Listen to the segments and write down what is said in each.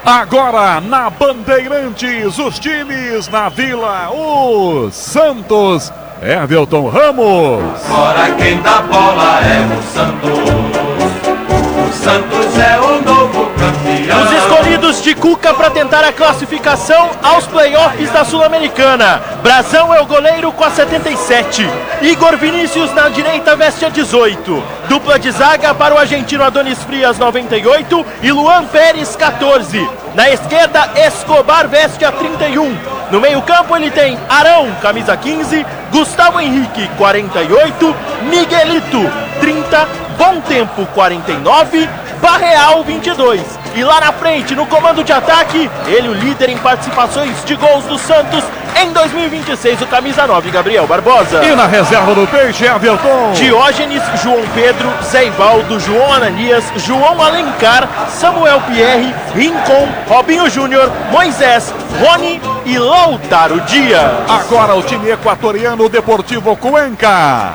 Agora na Bandeirantes, os times na Vila, o Santos, Everton Ramos. Fora quem dá bola é o Santos. O Santos é o novo campeão. Os escolhidos de Cuca para tentar a classificação aos playoffs da Sul-Americana. Brazão é o goleiro com a 77. Igor Vinícius na direita veste a 18. Dupla de zaga para o argentino Adonis Frias, 98. E Luan Pérez, 14. Na esquerda, Escobar veste a 31. No meio-campo ele tem Arão, camisa 15. Gustavo Henrique, 48. Miguelito, 30. Bom Tempo, 49. Barreal, 22. E lá na frente, no comando de ataque, ele o líder em participações de gols do Santos em 2026, o camisa 9, Gabriel Barbosa. E na reserva do Peixe, Everton. Diógenes, João Pedro, Zé Ivaldo, João Ananias, João Alencar, Samuel Pierre, Rincon, Robinho Júnior, Moisés, Rony e Lautaro Dias. Agora o time equatoriano, o Deportivo Cuenca.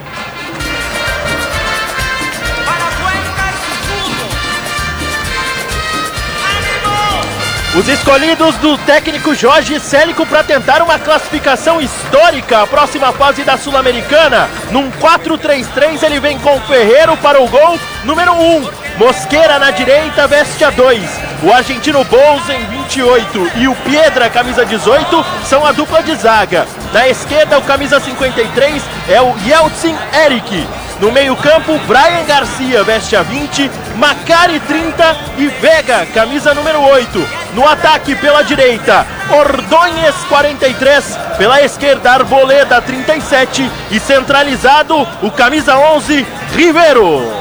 Os escolhidos do técnico Jorge Célico para tentar uma classificação histórica à próxima fase da Sul-Americana. Num 4-3-3 ele vem com Ferreiro para o gol, número 1. Mosqueira na direita, veste a 2. O argentino Bolsen, 28, e o Piedra, camisa 18, são a dupla de zaga. Na esquerda, o camisa 53 é o Yeltsin Eric. No meio-campo, Brian Garcia veste a 20, Macari 30 e Vega, camisa número 8. No ataque pela direita, Ordonhes 43, pela esquerda, Arboleda 37 e centralizado, o camisa 11, Rivero.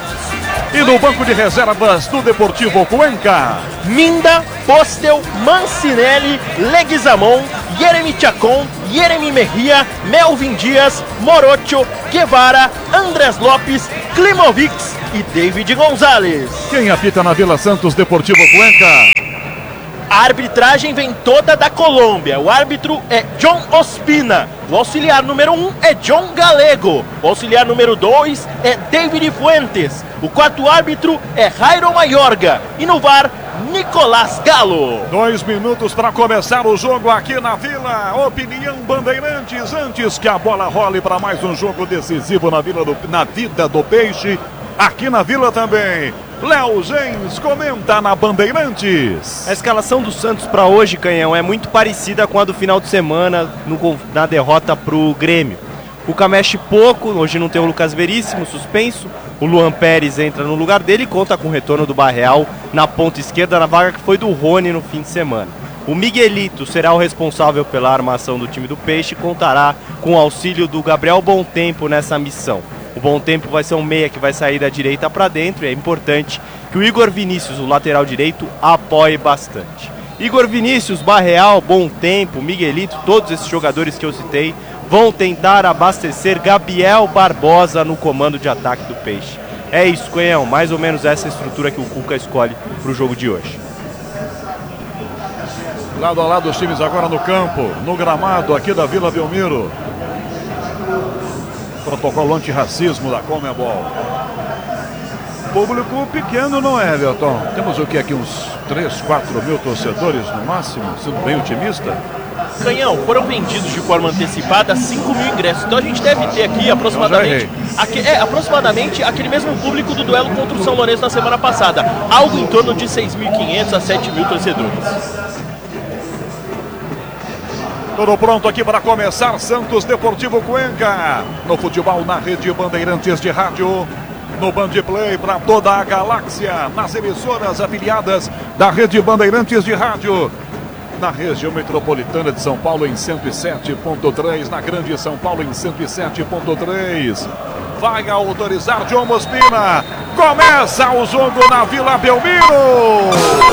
E no banco de reservas do Deportivo Cuenca, Minda, Postel, Mancinelli, Leguizamon, Yeremi Chacon, Yeremi Mejia, Melvin Dias, Morocho, Guevara, Andrés Lopes, Klimovics e David Gonzalez. Quem apita na Vila Santos, Deportivo Cuenca? A arbitragem vem toda da Colômbia. O árbitro é John Ospina. O auxiliar número 1 é John Galego. O auxiliar número 2 é David Fuentes. O quarto árbitro é Jairo Mayorga. E no VAR, Nicolás Galo. 2 minutos para começar o jogo aqui na Vila. Opinião Bandeirantes. Antes que a bola role para mais um jogo decisivo na vida do Peixe. Aqui na Vila também. Léo Gens comenta na Bandeirantes. A escalação do Santos para hoje, Canhão, é muito parecida com a do final de semana na derrota pro Grêmio. O Cuca mexe pouco, hoje não tem o Lucas Veríssimo suspenso. O Luan Pérez entra no lugar dele e conta com o retorno do Barreal na ponta esquerda, na vaga que foi do Rony no fim de semana. O Miguelito será o responsável pela armação do time do Peixe e contará com o auxílio do Gabriel Bom Tempo nessa missão. O Bom Tempo vai ser um meia que vai sair da direita para dentro e é importante que o Igor Vinícius, o lateral direito, apoie bastante. Igor Vinícius, Barreal, Bom Tempo, Miguelito, todos esses jogadores que eu citei vão tentar abastecer Gabriel Barbosa no comando de ataque do Peixe. É isso, Canhão, mais ou menos essa estrutura que o Cuca escolhe para o jogo de hoje. Lado a lado os times agora no campo, no gramado aqui da Vila Belmiro. Protocolo antirracismo da Conmebol. Público pequeno, não é, Everton? Temos o que aqui? Uns 3, 4 mil torcedores no máximo, sendo bem otimista? Canhão, foram vendidos de forma antecipada 5 mil ingressos. Então a gente deve ter aqui aproximadamente aquele mesmo público do duelo contra o São Lourenço na semana passada. Algo em torno de 6.500 a 7 mil torcedores. Tudo pronto aqui para começar. Santos Deportivo Cuenca. No futebol, na rede Bandeirantes de rádio. No Band Play para toda a galáxia. Nas emissoras afiliadas da rede Bandeirantes de rádio. Na região metropolitana de São Paulo em 107.3. Na grande São Paulo em 107.3. Vai autorizar John Ospina. Começa o jogo na Vila Belmiro.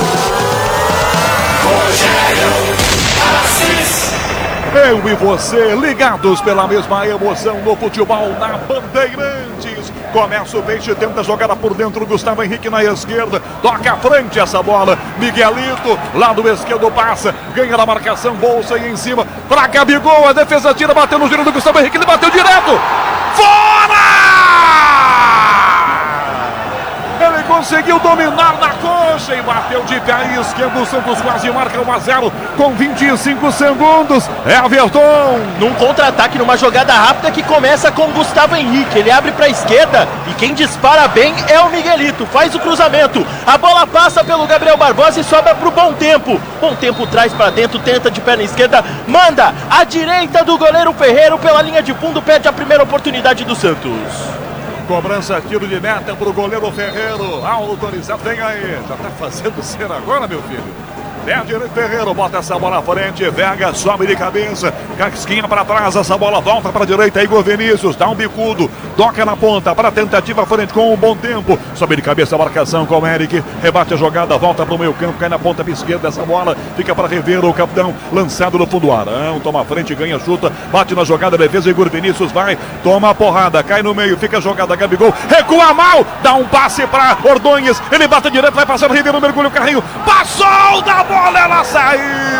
Rogério Assis. Eu e você ligados pela mesma emoção no futebol na Bandeirantes. Começa o Peixe, tenta a jogada por dentro, Gustavo Henrique na esquerda, toca à frente essa bola, Miguelito, lado esquerdo passa, ganha na marcação, Bolsa aí em cima, pra Gabigol, a defesa tira, bateu no giro do Gustavo Henrique, ele bateu direto, fora! Ele conseguiu dominar na coxa e bateu de pé esquerdo. O Santos quase marca 1-0 com 25 segundos. Everton. Num contra-ataque, numa jogada rápida que começa com Gustavo Henrique. Ele abre para a esquerda e quem dispara bem é o Miguelito. Faz o cruzamento. A bola passa pelo Gabriel Barbosa e sobra para o Bom Tempo. Bom Tempo traz para dentro, tenta de perna esquerda, manda à direita do goleiro Ferreiro pela linha de fundo, perde a primeira oportunidade do Santos. Cobrança, tiro de meta para o goleiro Ferreiro. Autorizado, vem aí. Já está fazendo cena agora, meu filho. Pé direito Ferreiro, bota essa bola à frente, Vega sobe de cabeça, casquinha para trás, essa bola volta para a direita, Igor Vinícius, dá um bicudo, toca na ponta, para a tentativa à frente com um Bom Tempo, sobe de cabeça a marcação com o Eric, rebate a jogada, volta para o meio campo, cai na ponta esquerda, essa bola fica para rever o capitão, lançado no fundo do Arão, toma a frente, ganha, chuta, bate na jogada, defesa, Igor Vinícius vai, toma a porrada, cai no meio, fica a jogada, Gabigol, recua mal, dá um passe para Ordonhes, ele bate direto, vai passando, Ribeiro, mergulha o carrinho, passou da bola, ela saiu!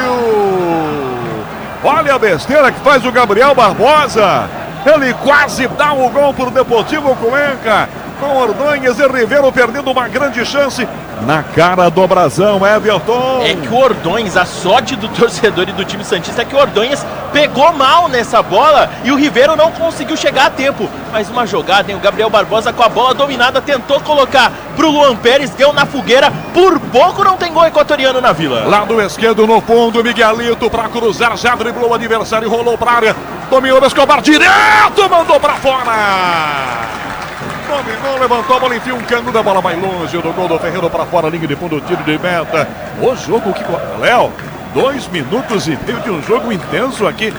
Olha a besteira que faz o Gabriel Barbosa. Ele quase dá um gol para o Deportivo Cuenca. Com Ordonhes e Ribeiro perdendo uma grande chance. Na cara do Brasão, Everton. É que o Ordonhes, a sorte do torcedor e do time santista é que o Ordonhes pegou mal nessa bola e o Ribeiro não conseguiu chegar a tempo. Mais uma jogada, hein? O Gabriel Barbosa com a bola dominada tentou colocar pro Luan Pérez, deu na fogueira. Por pouco não tem gol equatoriano na Vila. Lado esquerdo no fundo, Miguelito para cruzar, já driblou o adversário, rolou para a área. Dominou o Escobar direto, mandou para fora. Dominou, levantou a bola, enfia um cano da bola mais longe do gol do Ferreiro para fora, linha de fundo, tiro de meta. O jogo que... Léo, 2 minutos e meio de um jogo intenso aqui.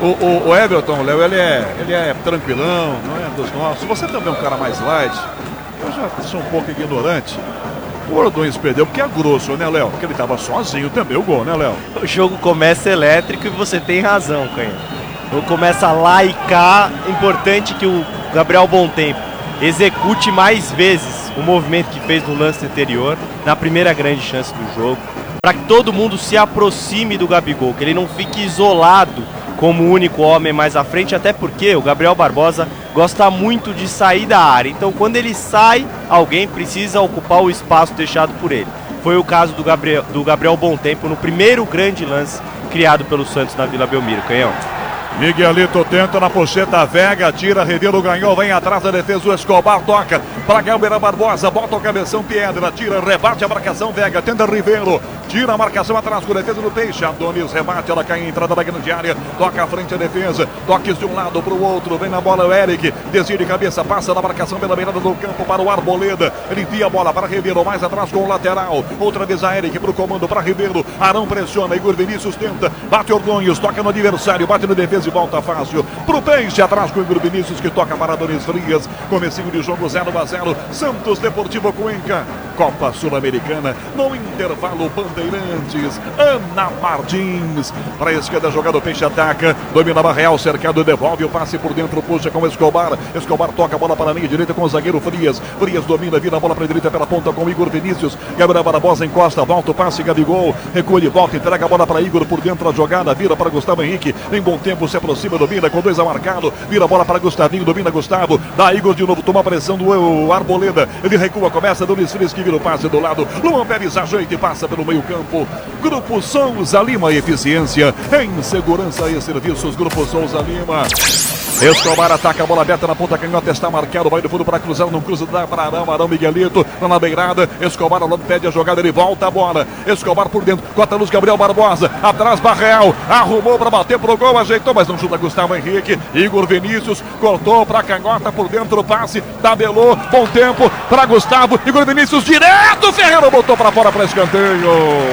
O Everton, Léo, ele é tranquilão, não é dos nossos. Você também é um cara mais light. Eu já sou um pouco ignorante. O Ordonhes perdeu porque é grosso, né, Léo? Porque ele estava sozinho também, o gol, né, Léo? O jogo começa elétrico e você tem razão, Canha. O jogo começa lá e cá. Importante que o Gabriel Bom Tempo execute mais vezes o movimento que fez no lance anterior, na primeira grande chance do jogo, para que todo mundo se aproxime do Gabigol, que ele não fique isolado como o único homem mais à frente, até porque o Gabriel Barbosa gosta muito de sair da área, então quando ele sai, alguém precisa ocupar o espaço deixado por ele. Foi o caso do Gabriel Bom Tempo no primeiro grande lance criado pelo Santos na Vila Belmiro, Canhão. Miguelito tenta na pocheta, Vega, tira, Ribeiro ganhou, vem atrás da defesa, o Escobar toca para Gabriel Barbosa, bota o cabeção, Piedra, tira, rebate a marcação, Vega, tenta Ribeiro, tira a marcação atrás com a defesa do Peixe, Adonis rebate, ela cai em entrada da grande área, toca à frente a defesa, toques de um lado para o outro, vem na bola o Eric, desvia de cabeça, passa na marcação pela beirada do campo para o Arboleda, ele envia a bola para Ribeiro, mais atrás com o lateral, outra vez a Eric para o comando para Ribeiro, Arão pressiona, Igor Vinícius tenta, bate Ordonhes, toca no adversário, bate na defesa e volta fácil pro Peixe, atrás com o Igor Vinícius que toca para Adonis Frias, comecinho de jogo 0-0, Santos Deportivo Cuenca, Copa Sul-Americana, no intervalo Bandeirantes, Ana Martins, para a esquerda jogada o Peixe ataca, domina a Real, cercado, devolve o passe por dentro, puxa com o Escobar, Escobar toca a bola para a linha direita com o zagueiro Frias, Frias domina, vira a bola para a direita pela ponta com o Igor Vinícius, Gabriel Barbosa encosta, volta o passe, Gabigol, recua de volta, entrega a bola para Igor por dentro, a jogada, vira para Gustavo Henrique, em Bom Tempo se aproxima, domina com 2 a marcado, vira a bola para Gustavinho, domina Gustavo, dá Igor de novo, toma a pressão do Arboleda, ele recua, começa Donis Frias que vira o passe do lado, Luan Pérez ajeita e passa pelo meio campo, Grupo Souza Lima, eficiência em segurança e serviços, Grupo Souza Lima. Escobar ataca a bola aberta na ponta canhota, está marcado, vai do fundo para cruzar, não cruza, dá para Arão Miguelito, na beirada, Escobar ao lado pede a jogada, ele volta a bola, Escobar por dentro, cota luz Gabriel Barbosa, atrás Barreal, arrumou para bater pro gol, ajeitou, mas não chuta Gustavo Henrique, Igor Vinícius, cortou para canhota por dentro, o passe, tabelou, Bom Tempo para Gustavo, Igor Vinícius direto, Ferreira botou para fora para escanteio.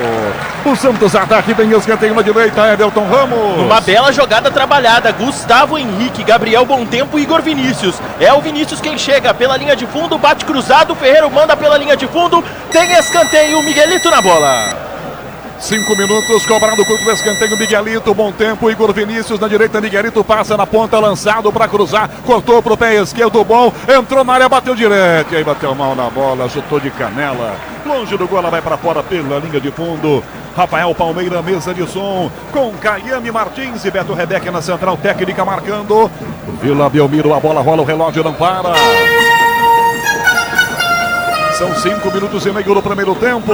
O Santos ataque, tem escanteio na direita, Everton Ramos. Uma bela jogada trabalhada, Gustavo Henrique, Gabriel Bom Tempo e Igor Vinícius. É o Vinícius quem chega pela linha de fundo, bate cruzado, Ferreiro manda pela linha de fundo, tem escanteio, Miguelito na bola. 5 minutos, cobrado contra o escanteio, Miguelito, Bom Tempo, Igor Vinícius na direita, Miguelito passa na ponta, lançado para cruzar, cortou pro pé esquerdo, bom, entrou na área, bateu direto, e aí bateu mal na bola, chutou de canela, longe do gol, ela vai para fora pela linha de fundo. Rafael Palmeira, mesa de som, com Caiane Martins e Beto Rebeca na central técnica marcando. Vila Belmiro, a bola rola, o relógio não para. São 5 minutos e meio no primeiro tempo.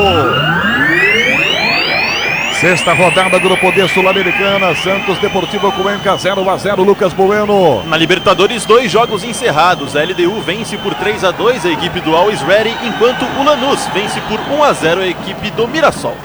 Sexta rodada do Grupo D Sul-Americana. Santos Deportivo Cuenca 0-0. Lucas Bueno. Na Libertadores, 2 jogos encerrados. A LDU vence por 3-2 a equipe do Always Ready, enquanto o Lanús vence por 1-0 a equipe do Mirassol.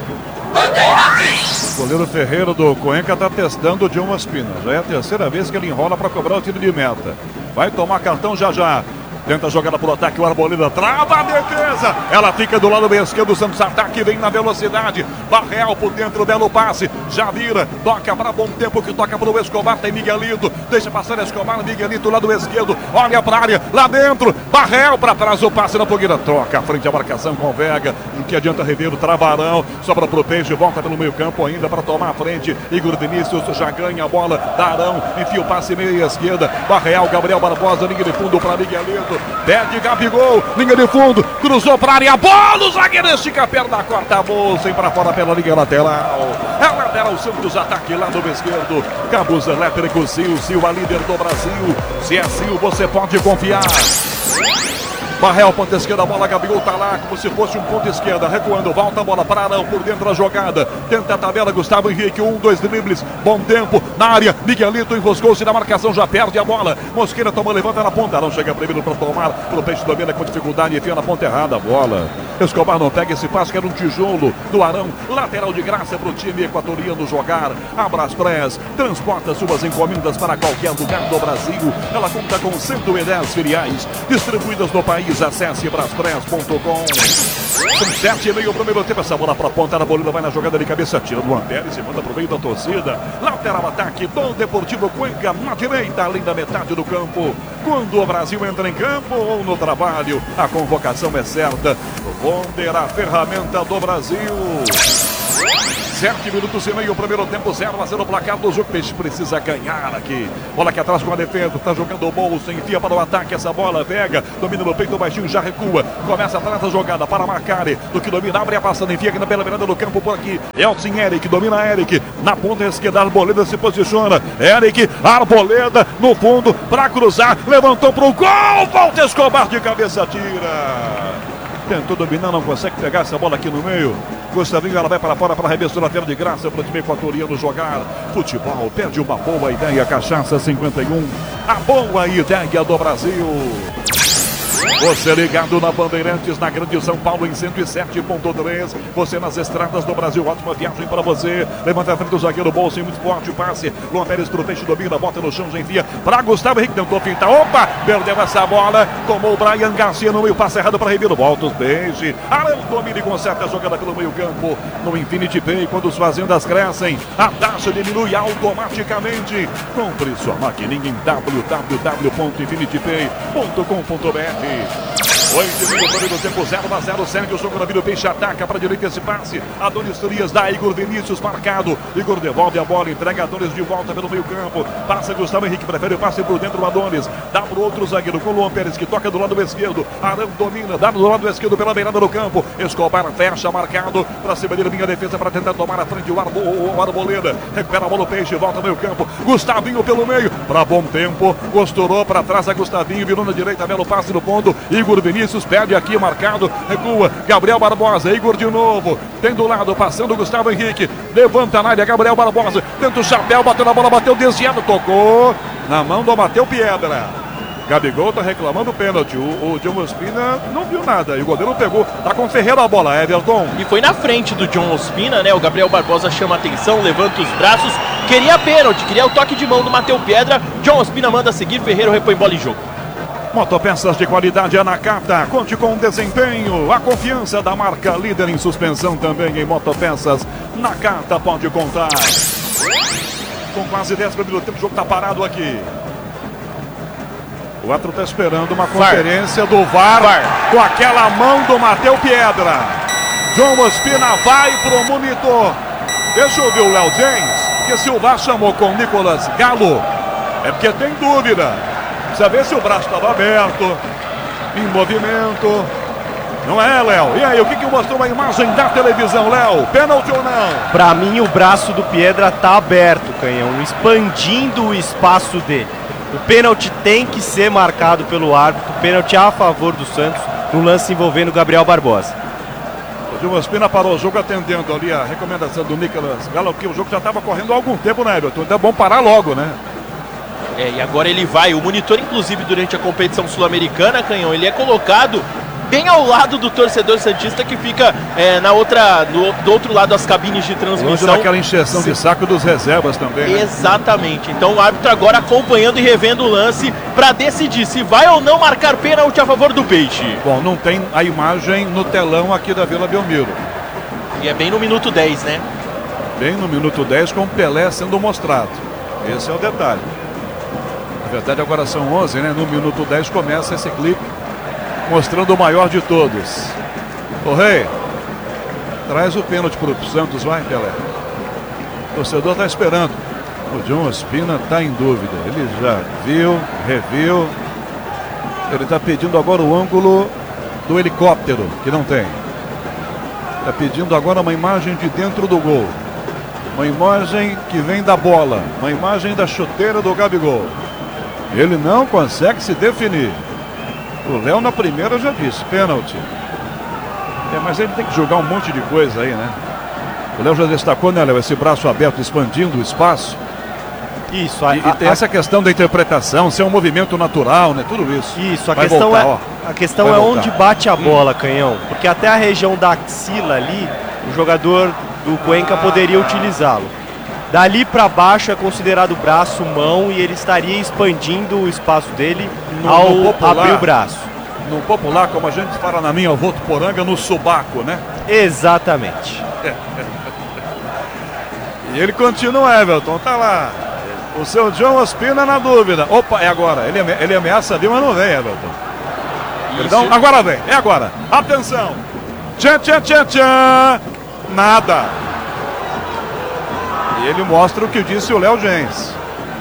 O goleiro Ferreira do Cuenca está testando o John Ospina. Já é a terceira vez que ele enrola para cobrar o tiro de meta. Vai tomar cartão já já. Tenta a jogada pro ataque, o Arboleda trava a defesa. Ela fica do lado esquerdo, o Santos ataque, vem na velocidade. Barreal por dentro, belo passe. Já vira, toca para Bom Tempo, que toca pro Escobar, tem Miguelito. Deixa passar Escobar, Miguelito, lado esquerdo. Olha pra área, lá dentro. Barreal para trás, o passe na fogueira. Troca a frente a marcação com o Vega. Em que adianta Ribeiro, Travarão. Sobra pro Peixe, volta pelo meio campo ainda para tomar a frente. Igor Vinícius já ganha a bola. Darão, enfia o passe meia esquerda. Barreal, Gabriel Barbosa, linha de fundo para Miguelito. Pede Gabigol, linha de fundo, cruzou para a área, bola, o zagueiro estica a perna, corta a bolsa e para fora pela linha lateral. É lateral, Santos, ataque lá do esquerdo. Cabos elétrico, Sil, a líder do Brasil. Se é Sil, você pode confiar. Barreal, ponta esquerda, a bola, Gabigol tá lá como se fosse um ponto esquerda, recuando, volta a bola para Arão, por dentro da jogada, tenta a tabela, Gustavo Henrique, 2 dribles, Bom Tempo, na área, Miguelito enroscou-se na marcação, já perde a bola, Mosqueira toma, levanta na ponta, Arão chega primeiro para tomar, pro Peixe domina com dificuldade, enfia na ponta errada a bola, Escobar não pega esse passe, que era um tijolo do Arão, lateral de graça pro time equatoriano jogar, a Braspress transporta suas encomendas para qualquer lugar do Brasil, ela conta com 110 filiais, distribuídas no país. Acesse braspress.com. São 7:30 o primeiro tempo. Essa bola para a ponta da Bolívia vai na jogada de cabeça. Tira do Ampérez e manda pro meio da torcida. Lateral ataque do Deportivo Cuenca na direita, além da metade do campo. Quando o Brasil entra em campo ou no trabalho, a convocação é certa. Wonder, a ferramenta do Brasil. 7 minutos e meio, o primeiro tempo, 0-0 o placar do jogo. Peixe precisa ganhar aqui. Bola aqui atrás com a defesa, tá jogando o bolso, enfia para o ataque, essa bola pega, domina no peito baixinho, já recua, começa atrás a jogada para Macari, do que domina, abre a passada, enfia aqui na pela beirada do campo por aqui. Elton Eric, domina Eric, na ponta esquerda, Arboleda se posiciona, Eric, Arboleda no fundo, para cruzar, levantou pro gol, volta Escobar de cabeça, tira. Tentou dominar, não consegue pegar essa bola aqui no meio. Gustavinho, ela vai para fora para arremesso lateral de graça para o time equatoriano jogar futebol. Perde uma boa ideia, Cachaça 51. A boa ideia do Brasil. Você ligado na Bandeirantes, na Grande São Paulo em 107.3. Você nas estradas do Brasil, ótima viagem para você. Levanta a frente do zagueiro, bolso muito forte, passe. Luan Pérez pro Peixe, domina, bota no chão, já enfia para Gustavo Henrique, tentou fintar. Opa, perdeu essa bola. Tomou o Brian Garcia no meio, passe errado para Ribeiro. Volta os Peixe. Arão domina e conserta a jogada pelo meio campo. No Infinity Pay, quando as fazendas crescem, a taxa diminui automaticamente. Compre sua maquininha em www.infinitypay.com.br. 8 minutos do tempo, 0-0, segue o jogo na vida, o Peixe ataca para a direita esse passe, Adonis Trias dá Igor Vinícius marcado, Igor devolve a bola, entrega Adonis de volta pelo meio campo, passa Gustavo Henrique, prefere o passe por dentro, o Adonis, dá para o outro zagueiro com o Luan Pérez, que toca do lado esquerdo, Arão domina, dá do lado esquerdo pela beirada do campo, Escobar fecha, marcado, para cima dele, vinha a defesa para tentar tomar a frente, o Arboleda, recupera a bola o Peixe, volta no meio campo, Gustavinho pelo meio, para Bom Tempo, costurou para trás a Gustavinho, virou na direita, belo passe no ponto, Igor Vinícius perde aqui, marcado, recua, Gabriel Barbosa, Igor de novo, tem do lado, passando Gustavo Henrique, levanta na área, Gabriel Barbosa, tenta o chapéu, bateu na bola, bateu desviado, tocou na mão do Matheus Piedra. Gabigol tá reclamando o pênalti, o John Ospina não viu nada, e o goleiro pegou, tá com Ferreira a bola, Everton. E foi na frente do John Ospina, né, o Gabriel Barbosa chama a atenção, levanta os braços, queria pênalti, queria o toque de mão do Matheus Piedra, John Ospina manda seguir, Ferreira repõe bola em jogo. Motopeças de qualidade é Nakata, conte com desempenho, a confiança da marca líder em suspensão também em motopeças. Nakata pode contar. Com quase 10 minutos do tempo, o jogo está parado aqui. O árbitro está esperando uma conferência do VAR com aquela mão do Matheus Piedra. John Ospina vai pro monitor. Deixa eu ver o Léo James, porque se o VAR chamou com o Nicolas Galo, é porque tem dúvida. Precisa ver se o braço estava aberto, em movimento. Não é, Léo? E aí, o que mostrou a imagem da televisão, Léo? Pênalti ou não? Pra mim, o braço do Piedra tá aberto, Canhão, expandindo o espaço dele. O pênalti tem que ser marcado pelo árbitro, pênalti a favor do Santos. no lance envolvendo Gabriel Barbosa. O Dilma Ospina parou o jogo atendendo ali a recomendação do Nicolas Galo, que o jogo já estava correndo há algum tempo, né, Everton? Então é bom parar logo, né? E agora ele vai, o monitor inclusive durante a competição sul-americana, Canhão, ele é colocado bem ao lado do torcedor santista que fica do outro lado das cabines de transmissão. Aquela encheção de saco dos reservas também, né? Exatamente, então o árbitro agora acompanhando e revendo o lance para decidir se vai ou não marcar pênalti a favor do Peixe. Bom, não tem a imagem no telão aqui da Vila Belmiro. E é bem no minuto 10, né? Bem no minuto 10 com o Pelé sendo mostrado. Esse é o detalhe. Na verdade agora são 11, né? No minuto 10 começa esse clipe mostrando o maior de todos. Ô Rei, traz o pênalti pro Santos, vai, Pelé. O torcedor tá esperando. O John Ospina tá em dúvida. Ele já viu, reviu. Ele tá pedindo agora o ângulo do helicóptero, que não tem. Tá pedindo agora uma imagem de dentro do gol. Uma imagem que vem da bola. Uma imagem da chuteira do Gabigol. Ele não consegue se definir. O Léo na primeira já disse, pênalti. Mas ele tem que jogar um monte de coisa aí, né? O Léo já destacou, né, Léo, esse braço aberto expandindo o espaço. Isso. E tem essa questão da interpretação, ser um movimento natural, né? Tudo isso. Isso, a questão Vai é voltar. onde bate a bola, Canhão. Porque até a região da axila ali, o jogador do Cuenca poderia utilizá-lo. Dali para baixo é considerado braço, mão, e ele estaria expandindo o espaço dele ao abrir o braço. No popular, como a gente fala na minha, o Votuporanga, no subaco, né? Exatamente. E ele continua, Everton, tá lá. O seu John Ospina na dúvida. Opa, é agora. Ele ameaça ali, mas não vem, Everton. Perdão? Agora vem, é agora. Atenção. Tchan, tchan, tchan, tchan. Nada. E ele mostra o que disse o Léo Gens.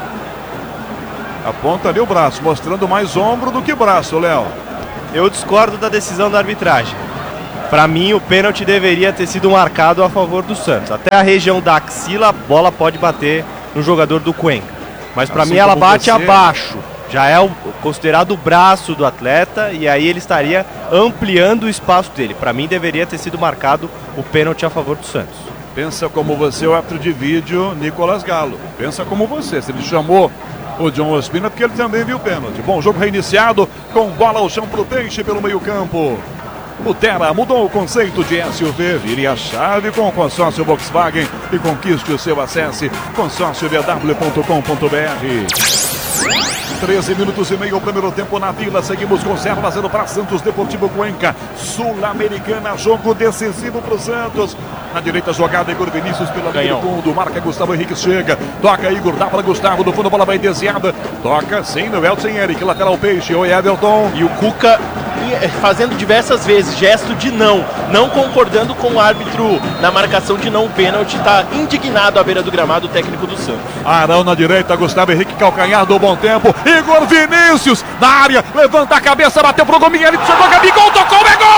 Aponta ali o braço, mostrando mais ombro do que braço, Léo. Eu discordo da decisão da arbitragem. Para mim, o pênalti deveria ter sido marcado a favor do Santos. Até a região da axila, a bola pode bater no jogador do Cuenca. Mas para mim ela bate abaixo. Já é considerado o braço do atleta e aí ele estaria ampliando o espaço dele. Para mim deveria ter sido marcado o pênalti a favor do Santos. Pensa como você, o árbitro de vídeo, Nicolas Galo. Pensa como você. Se ele chamou o John Ospina, porque ele também viu o pênalti. Bom, jogo reiniciado com bola ao chão pro Peixe pelo meio-campo. O Terra mudou o conceito de SUV. Vire a chave com o consórcio Volkswagen e conquiste o seu acesso. consórciovw.com.br. 13 minutos e meio o primeiro tempo na Vila. Seguimos com 0-0 para Santos Deportivo Cuenca. Sul-Americana, jogo decisivo para o Santos. Na direita jogada, Igor Vinícius pela linha do fundo. Marca Gustavo Henrique, chega. Toca Igor, dá para Gustavo. Do fundo a bola vai desviada. Toca sim no Elton Eric. Lateral Peixe. Oi, Everton. E o Cuca fazendo diversas vezes gesto de não concordando com o árbitro na marcação de não pênalti. Está indignado à beira do gramado o técnico do Santos. Arão na direita, Gustavo Henrique, calcanhar do bom tempo. Igor Vinícius na área, levanta a cabeça, bateu pro Gomes, ele chegou, Gabigol, tocou, é gol!